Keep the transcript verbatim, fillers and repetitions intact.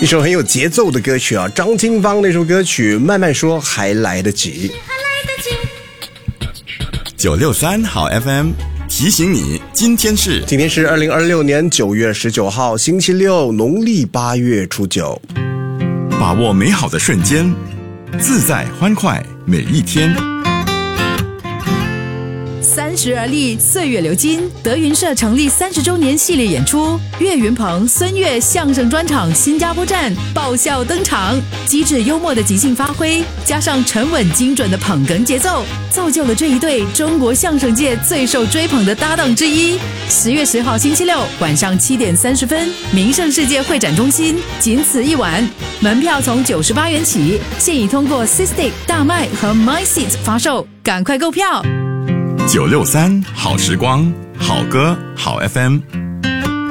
一首很有节奏的歌曲啊，张清芳那首歌曲《慢慢说还来得及》。 九六三好 F M 提醒你，今天是今天是二零二六年九月十九号，星期六，农历八月初九。 把握美好的瞬间，自在欢快每一天。 三十而立，岁月流金。德云社成立三十周年系列演出，岳云鹏、孙越相声专场新加坡站爆笑登场，机智幽默的即兴发挥，加上沉稳精准的捧哏节奏，造就了这一对中国相声界最受追捧的搭档之一。十月十号星期六晚上七点三十分，名盛世界会展中心，仅此一晚，门票从九十八元起，现已通过 Sistic、大麦和 MySeat 发售，赶快购票。 九六三好时光，好歌好 F M。